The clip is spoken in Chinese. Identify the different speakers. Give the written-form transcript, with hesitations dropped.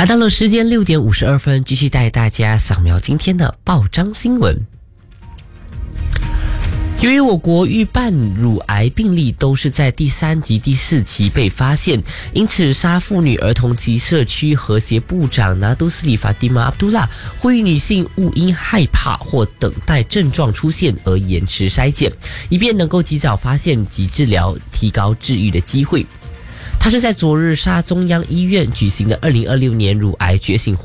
Speaker 1: 来到了时间6:52，继续带大家扫描今天的报章新闻。由于我国逾半乳癌病例都是在第3及第4期被发现，因此沙妇女儿童及社区和谐部长拿督斯里法蒂玛阿卜杜拉呼吁女性勿因害怕或等待症状出现而延迟筛检，以便能够及早发现及治疗，提高治愈的机会。他是在昨日沙中央医院举行的2026年乳癌觉醒